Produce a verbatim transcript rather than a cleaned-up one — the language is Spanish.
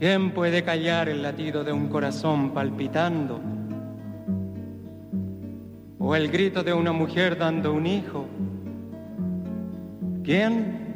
¿Quién puede callar el latido de un corazón palpitando? ¿O el grito de una mujer dando un hijo? ¿Quién?